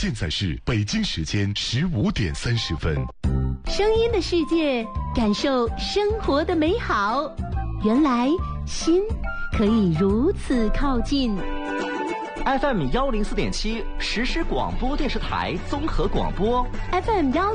现在是北京时间15点30分。 声音的世界，感受生活的美好。原来心可以如此靠近。 FM 104.7实时广播电视台综合广播。 FM